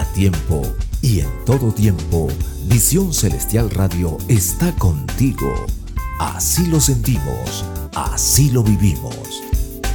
A tiempo y en todo tiempo, Visión Celestial Radio está contigo. Así lo sentimos, así lo vivimos.